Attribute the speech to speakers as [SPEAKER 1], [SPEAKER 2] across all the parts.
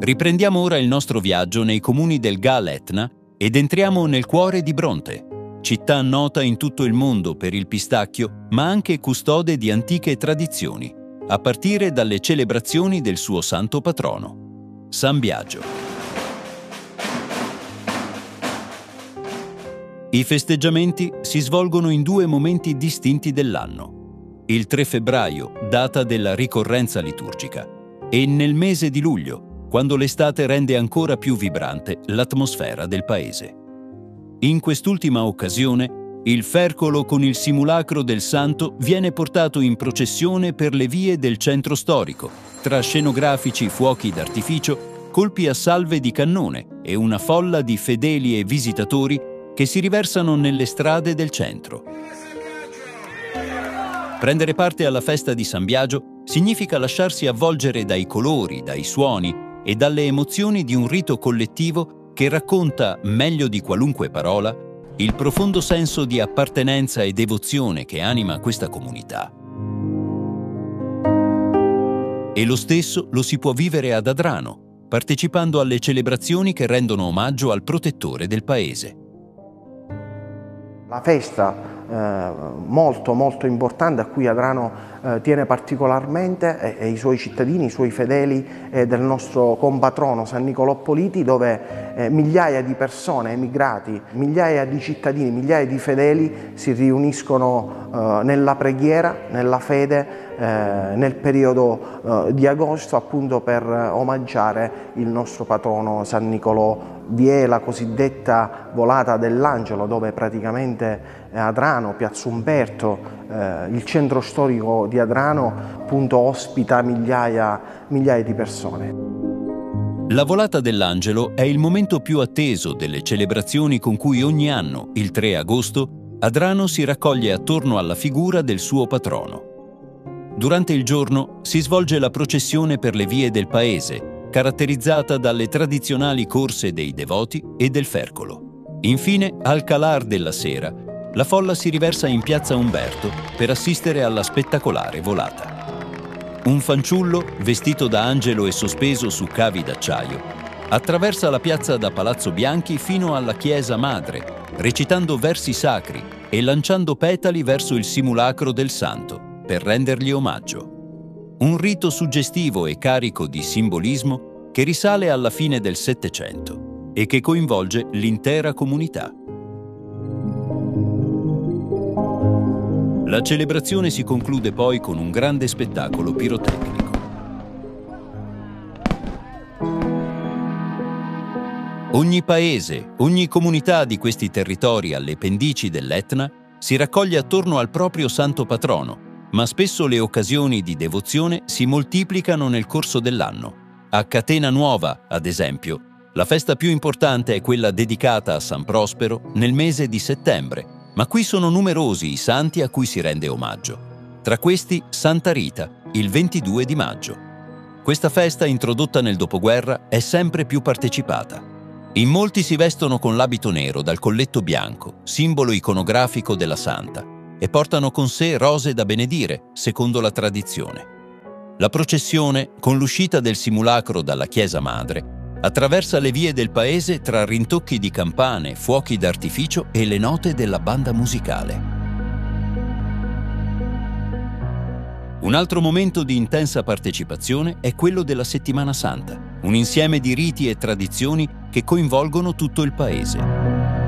[SPEAKER 1] Riprendiamo ora il nostro viaggio nei comuni del Gal Etna ed entriamo nel cuore di Bronte, città nota in tutto il mondo per il pistacchio, ma anche custode di antiche tradizioni, a partire dalle celebrazioni del suo santo patrono, San Biagio. I festeggiamenti si svolgono in due momenti distinti dell'anno: il 3 febbraio, data della ricorrenza liturgica, e nel mese di luglio, quando l'estate rende ancora più vibrante l'atmosfera del paese. In quest'ultima occasione, il fercolo con il simulacro del santo viene portato in processione per le vie del centro storico, tra scenografici fuochi d'artificio, colpi a salve di cannone e una folla di fedeli e visitatori che si riversano nelle strade del centro. Prendere parte alla festa di San Biagio significa lasciarsi avvolgere dai colori, dai suoni e dalle emozioni di un rito collettivo che racconta, meglio di qualunque parola, il profondo senso di appartenenza e devozione che anima questa comunità. E lo stesso lo si può vivere ad Adrano, partecipando alle celebrazioni che rendono omaggio al protettore del paese.
[SPEAKER 2] La festa molto importante a cui Adrano tiene particolarmente e i suoi cittadini, i suoi fedeli del nostro compatrono San Nicolò Politi, dove migliaia di persone, emigrati, migliaia di cittadini, migliaia di fedeli si riuniscono nella preghiera, nella fede, nel periodo di agosto, appunto per omaggiare il nostro patrono San Nicolò. Vi è la cosiddetta volata dell'Angelo, dove praticamente Adrano, Piazza Umberto, il centro storico di Adrano, appunto ospita migliaia di persone.
[SPEAKER 1] La volata dell'Angelo è il momento più atteso delle celebrazioni con cui ogni anno, il 3 agosto, Adrano si raccoglie attorno alla figura del suo patrono. Durante il giorno si svolge la processione per le vie del paese, caratterizzata dalle tradizionali corse dei devoti e del fercolo. Infine, al calar della sera, la folla si riversa in piazza Umberto per assistere alla spettacolare volata. Un fanciullo, vestito da angelo e sospeso su cavi d'acciaio, attraversa la piazza da Palazzo Bianchi fino alla chiesa madre, recitando versi sacri e lanciando petali verso il simulacro del santo per rendergli omaggio. Un rito suggestivo e carico di simbolismo che risale alla fine del Settecento e che coinvolge l'intera comunità. La celebrazione si conclude poi con un grande spettacolo pirotecnico. Ogni paese, ogni comunità di questi territori alle pendici dell'Etna si raccoglie attorno al proprio santo patrono, ma spesso le occasioni di devozione si moltiplicano nel corso dell'anno. A Catena Nuova, ad esempio, la festa più importante è quella dedicata a San Prospero nel mese di settembre, ma qui sono numerosi i santi a cui si rende omaggio. Tra questi Santa Rita, il 22 di maggio. Questa festa, introdotta nel dopoguerra, è sempre più partecipata. In molti si vestono con l'abito nero dal colletto bianco, simbolo iconografico della santa, e portano con sé rose da benedire, secondo la tradizione. La processione, con l'uscita del simulacro dalla chiesa madre, attraversa le vie del paese tra rintocchi di campane, fuochi d'artificio e le note della banda musicale. Un altro momento di intensa partecipazione è quello della Settimana Santa, un insieme di riti e tradizioni che coinvolgono tutto il paese.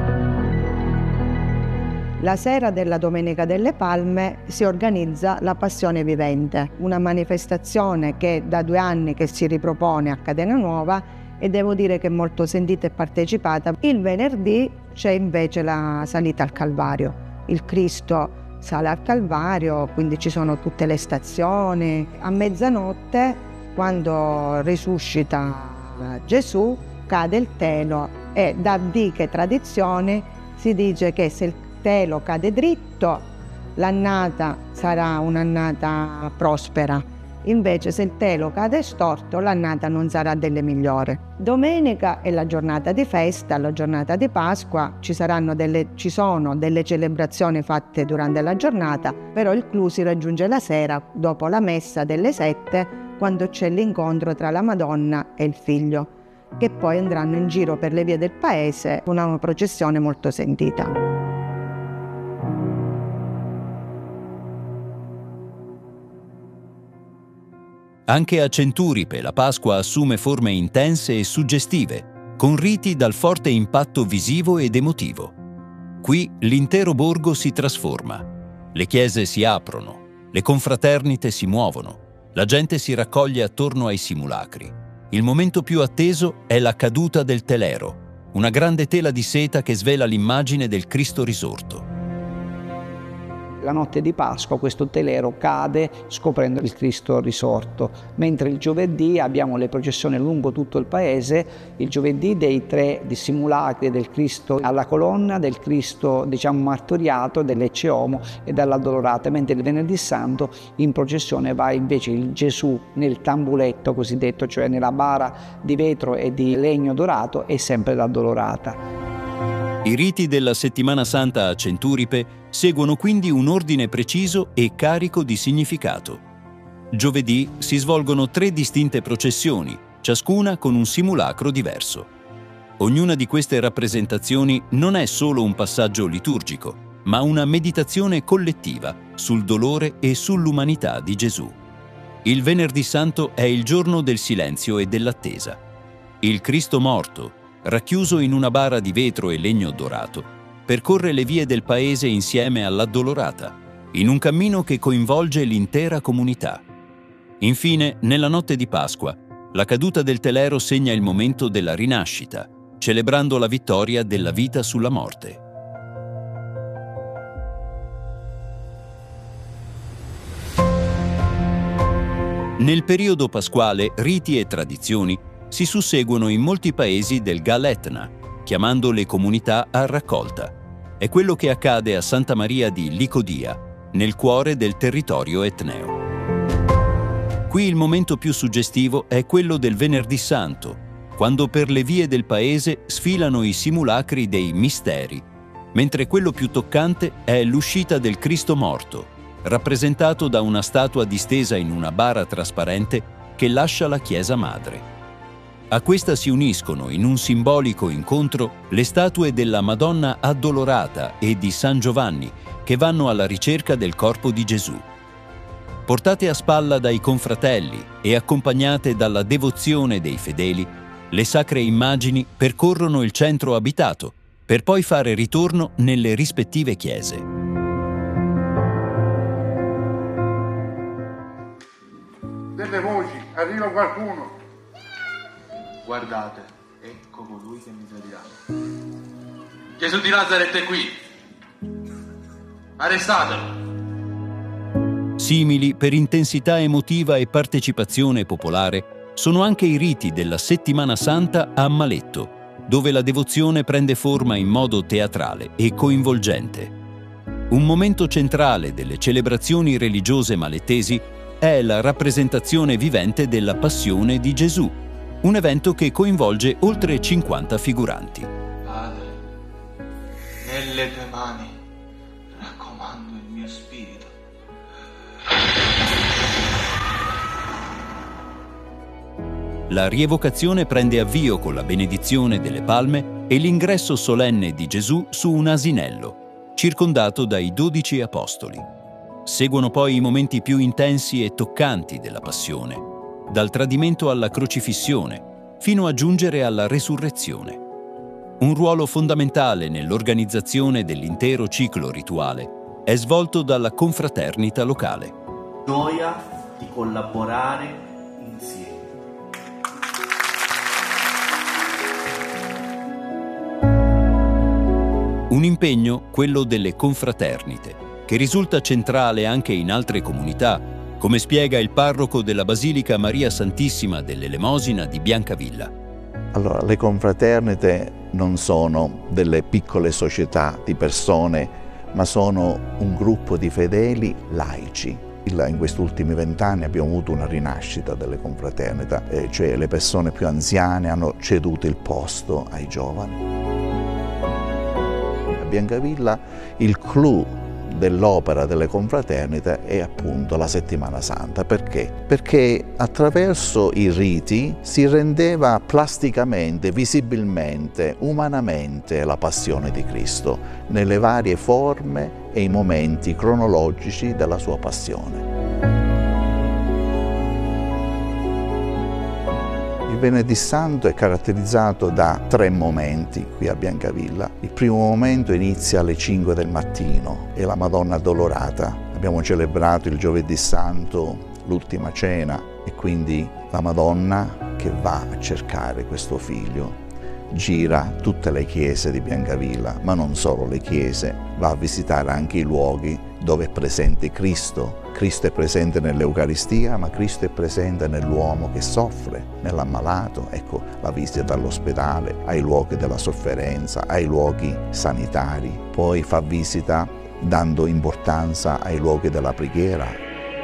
[SPEAKER 3] La sera della Domenica delle Palme si organizza la Passione Vivente, una manifestazione che da 2 anni che si ripropone a Catena Nuova e devo dire che è molto sentita e partecipata. Il venerdì c'è invece la salita al Calvario. Il Cristo sale al Calvario, quindi ci sono tutte le stazioni. A mezzanotte, quando risuscita Gesù, cade il telo e da antiche tradizioni si dice che se il telo cade dritto, l'annata sarà un'annata prospera. Invece se il telo cade storto, l'annata non sarà delle migliori. Domenica è la giornata di festa, la giornata di Pasqua, ci sono delle celebrazioni fatte durante la giornata, però il clou si raggiunge la sera, dopo la messa delle 7, quando c'è l'incontro tra la Madonna e il Figlio, che poi andranno in giro per le vie del paese, una processione molto sentita.
[SPEAKER 1] Anche a Centuripe la Pasqua assume forme intense e suggestive, con riti dal forte impatto visivo ed emotivo. Qui l'intero borgo si trasforma, le chiese si aprono, le confraternite si muovono, la gente si raccoglie attorno ai simulacri. Il momento più atteso è la caduta del telero, una grande tela di seta che svela l'immagine del Cristo risorto.
[SPEAKER 4] La notte di Pasqua questo telero cade scoprendo il Cristo risorto, mentre il giovedì abbiamo le processioni lungo tutto il paese, il giovedì dei 3 simulacri del Cristo alla colonna, del Cristo martoriato, dell'Ecce Homo e dell'Addolorata, mentre il venerdì santo in processione va invece il Gesù nel tambuletto cosiddetto, cioè nella bara di vetro e di legno dorato, e sempre l'Addolorata.
[SPEAKER 1] I riti della Settimana Santa a Centuripe seguono quindi un ordine preciso e carico di significato. Giovedì si svolgono 3 distinte processioni, ciascuna con un simulacro diverso. Ognuna di queste rappresentazioni non è solo un passaggio liturgico, ma una meditazione collettiva sul dolore e sull'umanità di Gesù. Il Venerdì Santo è il giorno del silenzio e dell'attesa. Il Cristo morto, racchiuso in una bara di vetro e legno dorato, percorre le vie del paese insieme all'Addolorata, in un cammino che coinvolge l'intera comunità. Infine, nella notte di Pasqua, la caduta del telero segna il momento della rinascita, celebrando la vittoria della vita sulla morte. Nel periodo pasquale, riti e tradizioni si susseguono in molti paesi del Gal Etna, chiamando le comunità a raccolta. È quello che accade a Santa Maria di Licodia, nel cuore del territorio etneo. Qui il momento più suggestivo è quello del Venerdì Santo, quando per le vie del paese sfilano i simulacri dei misteri, mentre quello più toccante è l'uscita del Cristo morto, rappresentato da una statua distesa in una bara trasparente che lascia la Chiesa Madre. A questa si uniscono in un simbolico incontro le statue della Madonna Addolorata e di San Giovanni, che vanno alla ricerca del corpo di Gesù. Portate a spalla dai confratelli e accompagnate dalla devozione dei fedeli, le sacre immagini percorrono il centro abitato, per poi fare ritorno nelle rispettive chiese.
[SPEAKER 5] Delle voci, arriva qualcuno.
[SPEAKER 6] Guardate, ecco colui che mi tradirà. Gesù di Nazaret è qui. Arrestatelo.
[SPEAKER 1] Simili per intensità emotiva e partecipazione popolare sono anche i riti della Settimana Santa a Maletto, dove la devozione prende forma in modo teatrale e coinvolgente. Un momento centrale delle celebrazioni religiose malettesi è la rappresentazione vivente della Passione di Gesù, un evento che coinvolge oltre 50 figuranti.
[SPEAKER 6] Padre, nelle tue mani raccomando il mio spirito.
[SPEAKER 1] La rievocazione prende avvio con la benedizione delle palme e l'ingresso solenne di Gesù su un asinello, circondato dai 12 apostoli. Seguono poi i momenti più intensi e toccanti della Passione, dal tradimento alla crocifissione, fino a giungere alla resurrezione. Un ruolo fondamentale nell'organizzazione dell'intero ciclo rituale è svolto dalla confraternita locale.
[SPEAKER 7] Gioia di collaborare insieme.
[SPEAKER 1] Un impegno, quello delle confraternite, che risulta centrale anche in altre comunità, come spiega il parroco della Basilica Maria Santissima dell'Elemosina di Biancavilla.
[SPEAKER 8] Allora, le confraternite non sono delle piccole società di persone, ma sono un gruppo di fedeli laici. In questi ultimi 20 anni abbiamo avuto una rinascita delle confraternita, cioè le persone più anziane hanno ceduto il posto ai giovani. A Biancavilla il clou dell'opera delle confraternite è appunto la Settimana Santa. Perché? Perché attraverso i riti si rendeva plasticamente, visibilmente, umanamente la passione di Cristo nelle varie forme e i momenti cronologici della sua passione. Il Venerdì Santo è caratterizzato da 3 momenti qui a Biancavilla. Il primo momento inizia alle 5 del mattino, è la Madonna Addolorata. Abbiamo celebrato il Giovedì Santo, l'ultima cena, e quindi la Madonna che va a cercare questo figlio. Gira tutte le chiese di Biancavilla, ma non solo le chiese, va a visitare anche i luoghi dove è presente Cristo. Cristo è presente nell'Eucaristia, ma Cristo è presente nell'uomo che soffre, nell'ammalato. Ecco, la visita all'ospedale, ai luoghi della sofferenza, ai luoghi sanitari. Poi fa visita dando importanza ai luoghi della preghiera.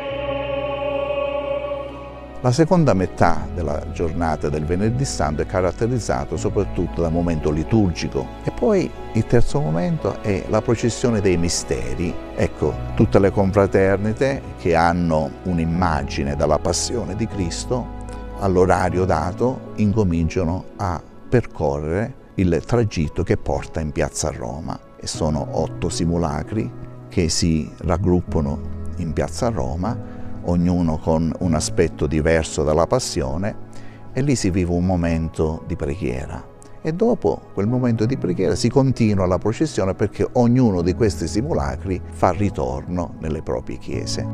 [SPEAKER 8] La seconda metà della giornata del Venerdì Santo è caratterizzato soprattutto dal momento liturgico, e poi il terzo momento è la processione dei misteri. Ecco, tutte le confraternite che hanno un'immagine della passione di Cristo all'orario dato incominciano a percorrere il tragitto che porta in piazza Roma, e sono 8 simulacri che si raggruppano in piazza Roma, ognuno con un aspetto diverso dalla passione, e lì si vive un momento di preghiera. E dopo quel momento di preghiera si continua la processione, perché ognuno di questi simulacri fa ritorno nelle proprie chiese.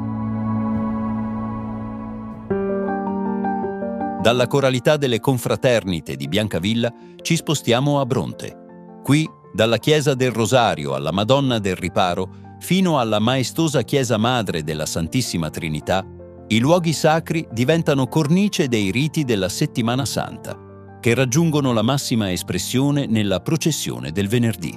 [SPEAKER 1] Dalla coralità delle confraternite di Biancavilla ci spostiamo a Bronte. Qui, dalla Chiesa del Rosario alla Madonna del Riparo, fino alla maestosa Chiesa Madre della Santissima Trinità, i luoghi sacri diventano cornice dei riti della Settimana Santa, che raggiungono la massima espressione nella processione del venerdì.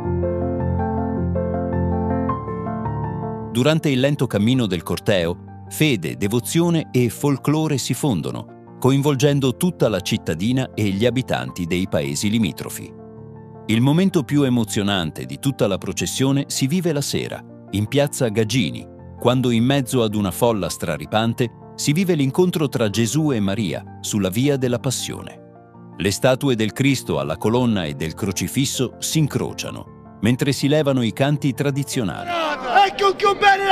[SPEAKER 1] Durante il lento cammino del corteo, fede, devozione e folklore si fondono, coinvolgendo tutta la cittadina e gli abitanti dei paesi limitrofi. Il momento più emozionante di tutta la processione si vive la sera, in piazza Gagini, quando in mezzo ad una folla straripante si vive l'incontro tra Gesù e Maria sulla via della Passione. Le statue del Cristo alla colonna e del crocifisso si incrociano, mentre si levano i canti tradizionali.
[SPEAKER 9] Ecco che bella